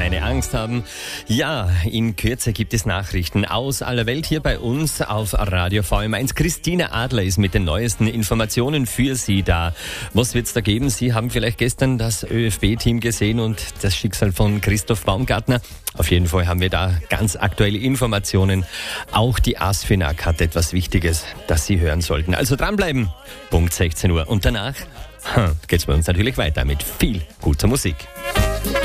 keine Angst haben. Ja, in Kürze gibt es Nachrichten aus aller Welt hier bei uns auf Radio VM1. Christine Adler ist mit den neuesten Informationen für Sie da. Was wird's da geben? Sie haben vielleicht gestern das ÖFB-Team gesehen und das Schicksal von Christoph Baumgartner. Auf jeden Fall haben wir da ganz aktuelle Informationen. Auch die ASFINAG hat etwas Wichtiges, das Sie hören sollten. Also dranbleiben. Punkt 16 Uhr. Und danach geht's bei uns natürlich weiter mit viel guter Musik.